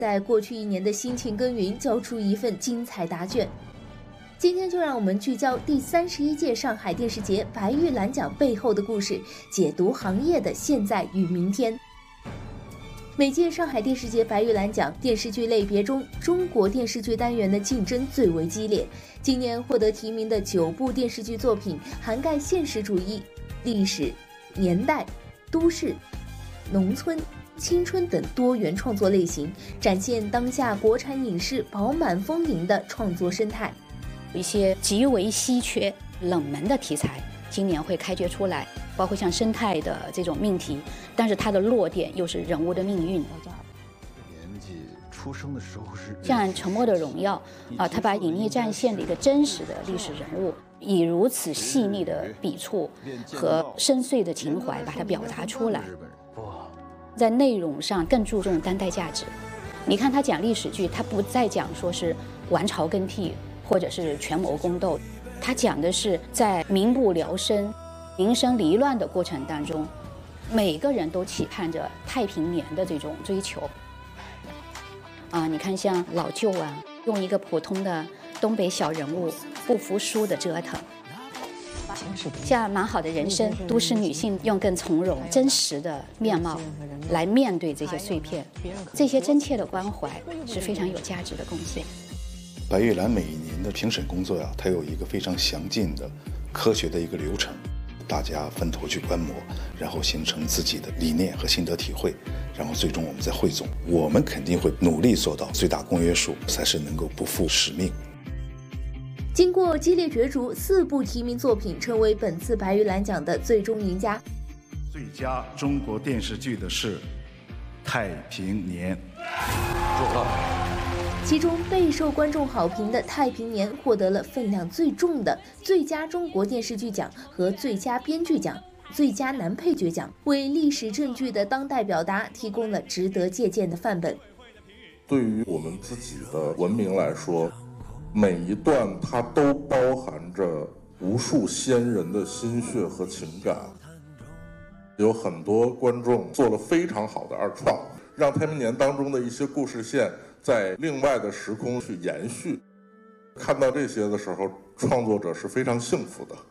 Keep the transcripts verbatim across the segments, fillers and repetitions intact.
在过去一年的辛勤耕耘，交出一份精彩答卷。今天就让我们聚焦第三十一届上海电视节白玉兰奖背后的故事，解读行业的现在与明天。每届上海电视节白玉兰奖电视剧类别中，中国电视剧单元的竞争最为激烈。今年获得提名的九部电视剧作品，涵盖现实主义、历史、年代、都市、农村、青春等多元创作类型，展现当下国产影视饱满丰盈的创作生态。 一些极为稀缺、冷门的题材，今年会开掘出来，包括像生态的这种命题，但是它的落点又是人物的命运。 年纪出生的时候是像《沉默的荣耀》啊，它把隐匿战线的一个真实的历史人物，以如此细腻的笔触和深邃的情怀把它表达出来。在内容上更注重当代价值。你看他讲历史剧，他不再讲说是王朝更替或者是权谋宫斗，他讲的是在民不聊生、民生离乱的过程当中，每个人都期盼着太平年的这种追求。啊，你看像老舅啊，用一个普通的东北小人物不服输的折腾。像蛮好的人生，都市女性用更从容、真实的面貌来面对这些碎片，这些真切的关怀是非常有价值的贡献。 白玉兰每一年的评审工作呀、啊，它有一个非常详尽的、科学的一个流程，大家分头去观摩，然后形成自己的理念和心得体会，然后最终我们再汇总。我们肯定会努力做到最大公约数，才是能够不负使命。 经过激烈角逐，四部提名作品成为本次白玉兰奖的最终赢家。 最佳中国电视剧的是《太平年》， 祝贺。 其中备受观众好评的《太平年》获得了分量最重的最佳中国电视剧奖和最佳编剧奖、最佳男配角奖，为历史正剧的当代表达提供了值得借鉴的范本。 对于我们自己的文明来说，每一段它都包含着无数先人的心血和情感，有很多观众做了非常好的二创，让太平年当中的一些故事线在另外的时空去延续。看到这些的时候，创作者是非常幸福的。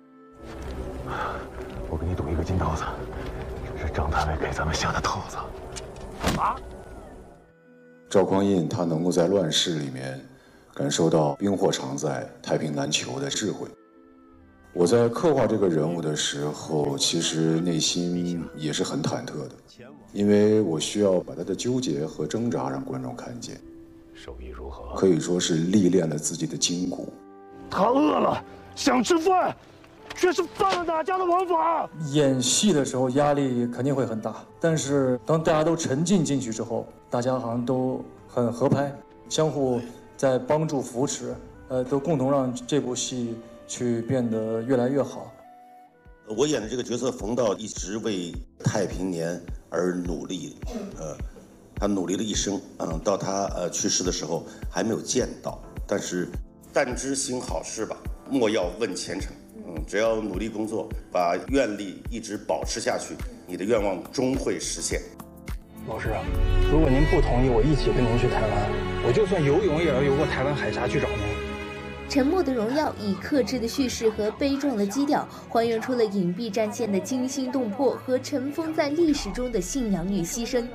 我给你赌一个金豆子，这是张大伟给咱们下的套子。啊！ 赵匡胤他能够在乱世里面感受到冰火常在、太平难求的智慧。我在刻画这个人物的时候，其实内心也是很忐忑的，因为我需要把他的纠结和挣扎让观众看见。 手艺如何？ 可以说是历练了自己的筋骨。 他饿了，想吃饭，却是犯了哪家的王法？ 演戏的时候压力肯定会很大，但是当大家都沉浸进去之后，大家好像都很合拍，相互在帮助扶持，呃，都共同让这部戏去变得越来越好。 我演的这个角色冯道一直为太平年而努力，呃，他努力了一生，嗯，到他呃去世的时候还没有见到，但是但知行好事吧，莫要问前程，嗯，只要努力工作，把愿力一直保持下去，你的愿望终会实现。 老师，如果您不同意我一起跟您去台湾，我就算游泳也要游过台湾海峡去找您。 沉默的荣耀以克制的叙事和悲壮的基调，还原出了隐蔽战线的惊心动魄和尘封在历史中的信仰与牺牲。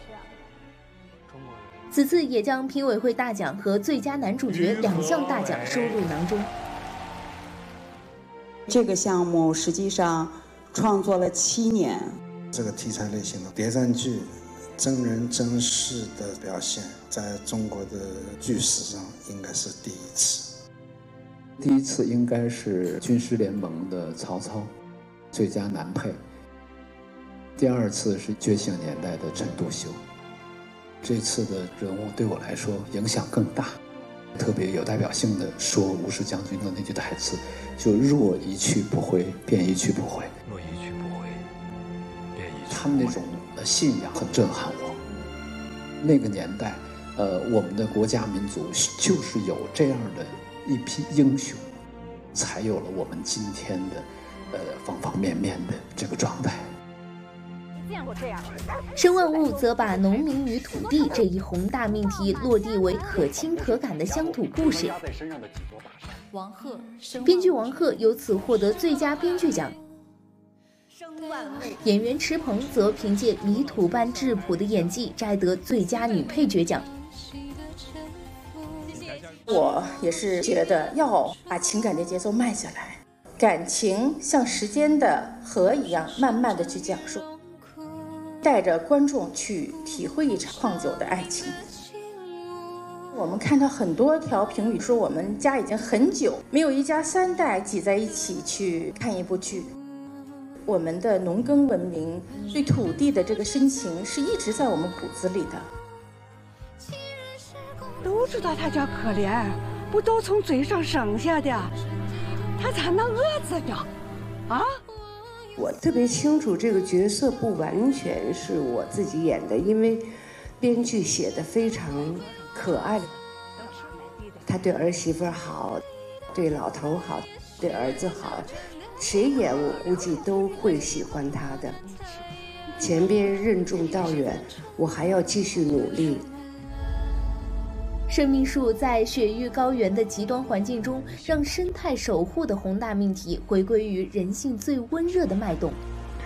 此次也将评委会大奖和最佳男主角两项大奖收入囊中。 这个项目实际上创作了七年。 这个题材类型的谍战剧，真人真事的表现，在中国的剧史上应该是第一次。 第一次应该是军师联盟的曹操，最佳男配。第二次是觉醒年代的陈独秀。这次的人物对我来说影响更大，特别有代表性的说吴氏将军的那句台词，就若一去不回，便一去不回。 若一去不回，便一去不回。 他们那种信仰很震撼我。那个年代，呃，我们的国家民族就是有这样的一批英雄，才有了我们今天的呃方方面面的这个状态。 见过这样。 申万物则把农民与土地这一宏大命题落地为可亲可感的乡土故事。 王鹤， 编剧王鹤由此获得最佳编剧奖。演员池鹏则凭借泥土般质朴的演技摘得最佳女配角奖。 我也是觉得要把情感的节奏慢下来，感情像时间的河一样慢慢的去讲述，带着观众去体会一场旷久的爱情。我们看到很多条评语说我们家已经很久没有一家三代挤在一起去看一部剧。我们的农耕文明对土地的这个深情是一直在我们骨子里的。 都知道他叫可怜，不都从嘴上省下的，他咋能饿死呢？啊！ 我特别清楚这个角色不完全是我自己演的，因为编剧写的非常可爱。他对儿媳妇好，对老头好，对儿子好，谁演我估计都会喜欢他的。前边任重道远，我还要继续努力。 生命树在雪域高原的极端环境中，让生态守护的宏大命题回归于人性最温热的脉动。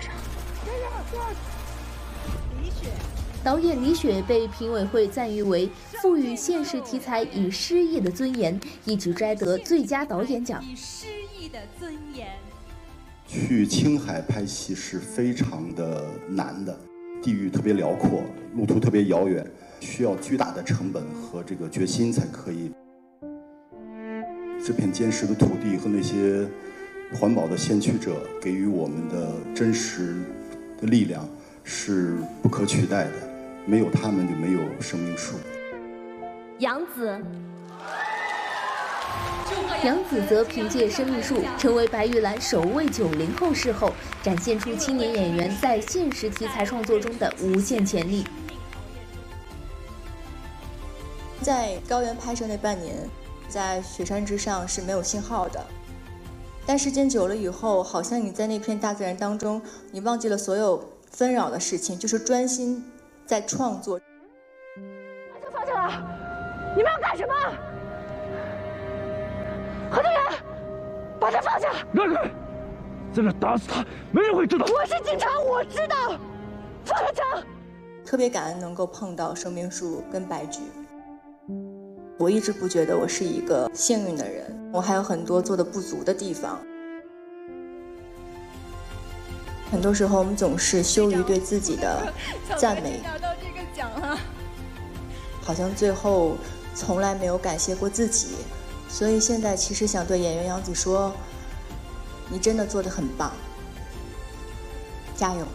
导演李雪被评委会赞誉为赋予现实题材以诗意的尊严，一举摘得最佳导演奖。 以诗意的尊严。 去青海拍戏是非常的难的，地域特别辽阔，路途特别遥远。需要巨大的成本和这个决心才可以。这片坚实的土地和那些环保的先驱者给予我们的真实的力量是不可取代的，没有他们就没有生命树。 杨紫，杨紫则凭借《生命树》成为白玉兰首位九零后视后，展现出青年演员在现实题材创作中的无限潜力。 在高原拍摄那半年，在雪山之上是没有信号的，但时间久了以后，好像你在那片大自然当中，你忘记了所有纷扰的事情，就是专心在创作。 把他放下来！你们要干什么？何队员，把他放下！ 让开！在这打死他，没人会知道。 我是警察，我知道。放下枪！ 特别感恩能够碰到生命树跟白菊。我一直不觉得我是一个幸运的人，我还有很多做的不足的地方。很多时候我们总是羞于对自己的赞美， 拿到这个奖了， 好像最后从来没有感谢过自己。所以现在其实想对演员杨紫说，你真的做得很棒，加油。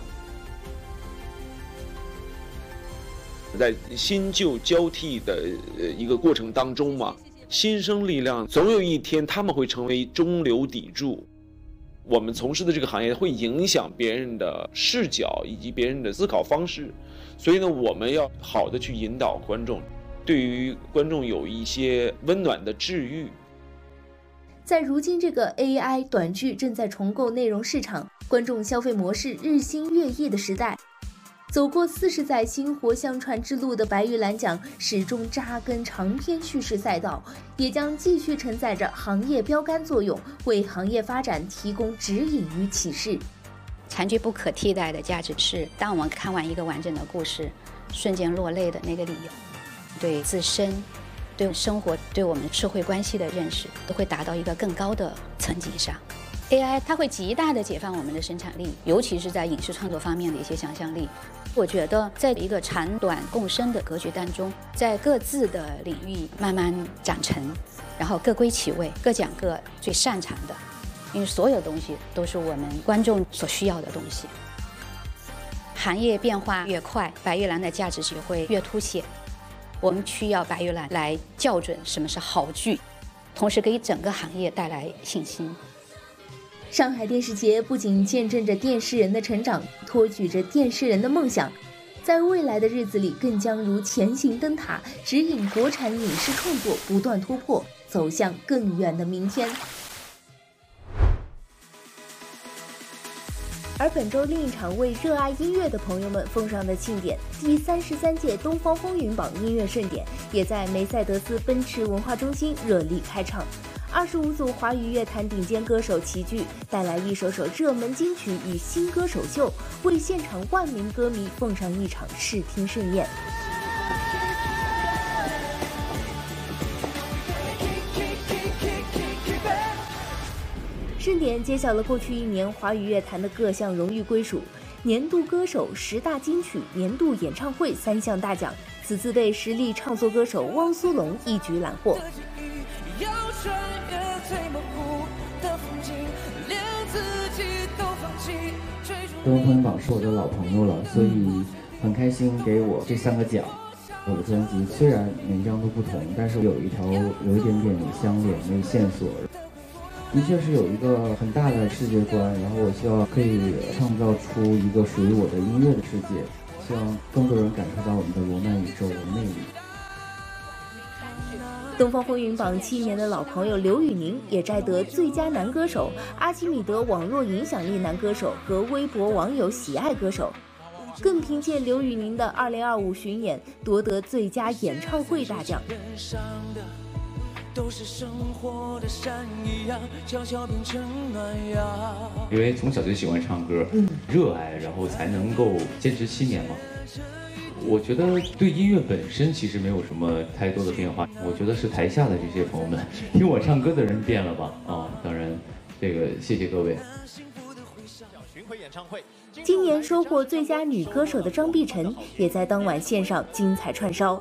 在新旧交替的呃一个过程当中嘛，新生力量总有一天他们会成为中流砥柱。我们从事的这个行业会影响别人的视角以及别人的思考方式，所以呢，我们要好的去引导观众，对于观众有一些温暖的治愈。 在如今这个 A I 短剧正在重构内容市场、观众消费模式日新月异的时代，走过四十载薪火相传之路的白玉兰奖始终扎根长篇叙事赛道，也将继续承载着行业标杆作用，为行业发展提供指引与启示。 残剧不可替代的价值是，当我们看完一个完整的故事，瞬间落泪的那个理由，对自身、对生活、对我们社会关系的认识，都会达到一个更高的层级上。A I 它会极大的解放我们的生产力，尤其是在影视创作方面的一些想象力。我觉得在一个长短共生的格局当中，在各自的领域慢慢长成，然后各归其位，各讲各最擅长的，因为所有东西都是我们观众所需要的东西。行业变化越快，白玉兰的价值就会越凸显。我们需要白玉兰来校准什么是好剧，同时给整个行业带来信心。 上海电视节不仅见证着电视人的成长，托举着电视人的梦想，在未来的日子里更将如前行灯塔，指引国产影视创作不断突破，走向更远的明天。 而本周另一场为热爱音乐的朋友们奉上的庆典——第三十三届东方风云榜音乐盛典，也在梅赛德斯奔驰文化中心热力开唱。二十五组华语乐坛顶尖歌手齐聚，带来一首首热门金曲与新歌首秀，为现场万名歌迷奉上一场视听盛宴。盛典揭晓了过去一年华语乐坛的各项荣誉归属，年度歌手、十大金曲、年度演唱会三项大奖，此次被实力唱作歌手汪苏泷一举揽获。 东方风云榜是我的老朋友了，所以很开心给我这三个奖。我的专辑虽然每张都不同，但是有一条有一点点相连的线索。的确是有一个很大的世界观，然后我希望可以创造出一个属于我的音乐的世界，希望更多人感受到我们的罗曼宇宙的魅力。 东方风云榜七年的老朋友刘宇宁也摘得最佳男歌手、阿基米德网络影响力男歌手和微博网友喜爱歌手，更凭借刘宇宁的二零二五巡演夺得最佳演唱会大奖。 都是生活的山一样，悄悄变成暖阳。 因为从小就喜欢唱歌，嗯，热爱，然后才能够坚持七年嘛。我觉得对音乐本身其实没有什么太多的变化，我觉得是台下的这些朋友们听我唱歌的人变了吧？啊、哦，当然，这个谢谢各位。 今年收获最佳女歌手的张碧晨也在当晚献上精彩串烧。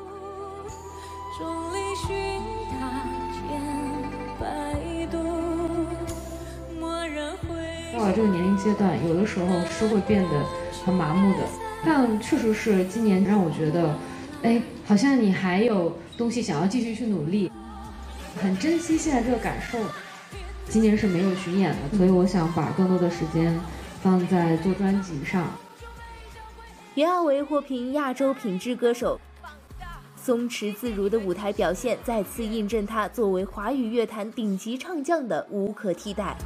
到了这个年龄阶段，有的时候是会变得很麻木的，但确实是今年让我觉得，哎，好像你还有东西想要继续去努力，很珍惜现在这个感受。今年是没有巡演的，所以我想把更多的时间放在做专辑上。 袁娅维获评亚洲品质歌手，松弛自如的舞台表现再次印证她作为华语乐坛顶级唱将的无可替代。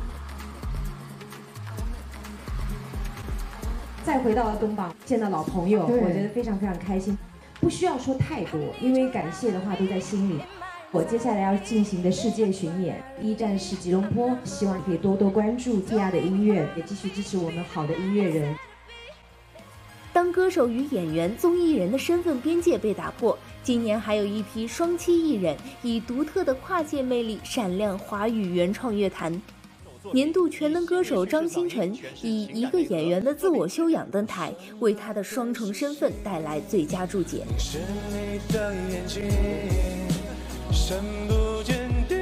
再回到东榜，见到老朋友，我觉得非常非常开心。不需要说太多，因为感谢的话都在心里。我接下来要进行的世界巡演，一站是吉隆坡，希望可以多多关注 T R 的音乐，也继续支持我们好的音乐人。 当歌手与演员、综艺人的身份边界被打破，今年还有一批双栖艺人以独特的跨界魅力闪亮华语原创乐坛。年度全能歌手张新成以一个演员的自我修养登台，为他的双重身份带来最佳注解。 是你的眼睛深不见底，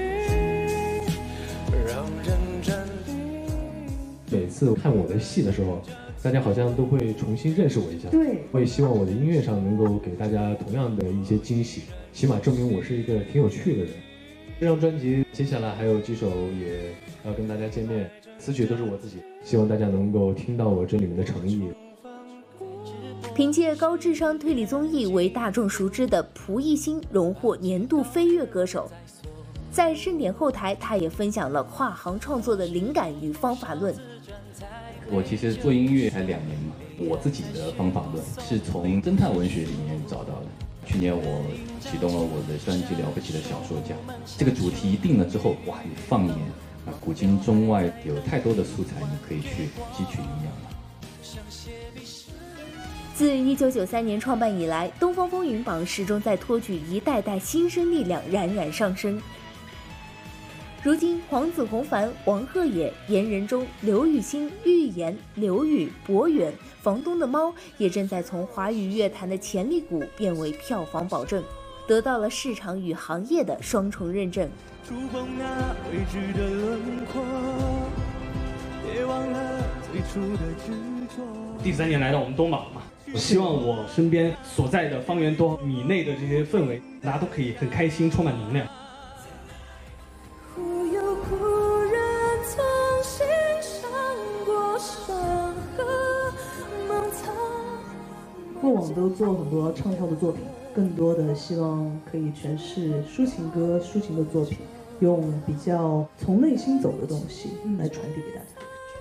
让人站定。 每次看我的戏的时候，大家好像都会重新认识我一下。 对， 我也希望我的音乐上能够给大家同样的一些惊喜，起码证明我是一个挺有趣的人。这张专辑接下来还有几首也要跟大家见面，词曲都是我自己，希望大家能够听到我这里面的诚意。 凭借高智商推理综艺为大众熟知的蒲熠星荣获年度飞跃歌手。在盛典后台，他也分享了跨行创作的灵感与方法论。 我其实做音乐才两年嘛，我自己的方法论是从侦探文学里面找到的。去年我启动了我的专辑《了不起的小说家》，这个主题定了之后，哇，你放眼啊古今中外，有太多的素材你可以去汲取营养了。 自一九九三年创办以来，东方风云榜始终在托举一代代新生力量冉冉上升。如今，黄子弘凡、王鹤野、严仁中、刘雨昕、喻言、刘宇、博远、房东的猫也正在从华语乐坛的潜力股变为票房保证，得到了市场与行业的双重认证。 触碰那未知的轮廓，别忘了最初的执着。 第三年来到我们东榜嘛，我希望我身边所在的方圆多少米内的这些氛围，大家都可以很开心，充满能量。 过往都做很多唱跳的作品，更多的希望可以诠释抒情歌、抒情的作品，用比较从内心走的东西来传递给大家。